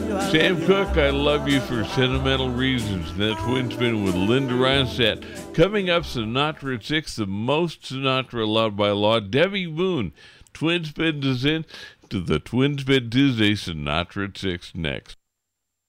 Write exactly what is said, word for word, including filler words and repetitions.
Sam Cooke, I Love You for Sentimental Reasons. And that's Twin Spin with Linda Ronstadt. Coming up, Sinatra at six, the most Sinatra allowed by law. Debbie Moon, Twin Spin is in to the Twin Spin Tuesday, Sinatra at six next.